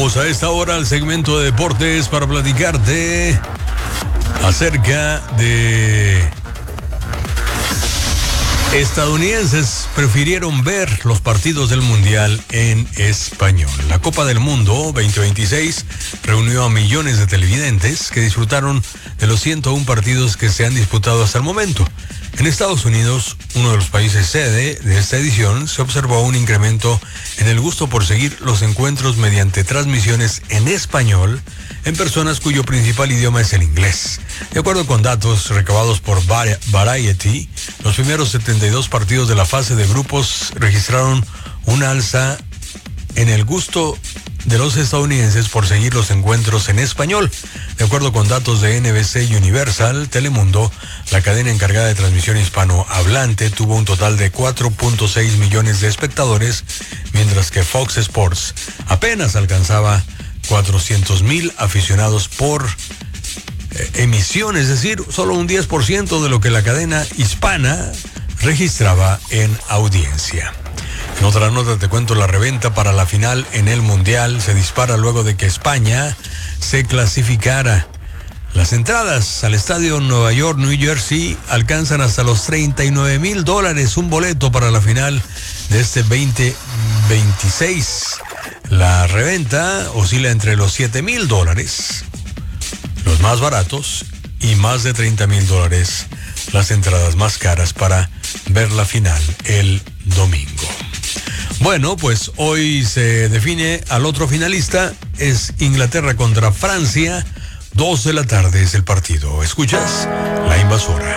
Vamos a esta hora al segmento de deportes para platicarte acerca de estadounidenses prefirieron ver los partidos del Mundial en español. La Copa del Mundo 2026 reunió a millones de televidentes que disfrutaron de los 101 partidos que se han disputado hasta el momento. En Estados Unidos, uno de los países sede de esta edición, se observó un incremento en el gusto por seguir los encuentros mediante transmisiones en español en personas cuyo principal idioma es el inglés. De acuerdo con datos recabados por Variety, los primeros 72 partidos de la fase de grupos registraron una alza en el gusto de los estadounidenses por seguir los encuentros en español. De acuerdo con datos de NBC Universal, Telemundo, la cadena encargada de transmisión hispanohablante, tuvo un total de 4.6 millones de espectadores, mientras que Fox Sports apenas alcanzaba 400,000 aficionados por emisión, es decir, solo un 10% de lo que la cadena hispana registraba en audiencia. En otra nota te cuento, la reventa para la final en el Mundial se dispara luego de que España se clasificara. Las entradas al estadio Nueva York, New Jersey, alcanzan hasta los $39,000, un boleto para la final de este 2026. La reventa oscila entre los $7,000, los más baratos, y más de $30,000, las entradas más caras para ver la final el domingo. Bueno, pues hoy se define al otro finalista, es Inglaterra contra Francia, 2 de la tarde es el partido. ¿Escuchas? La Invasora.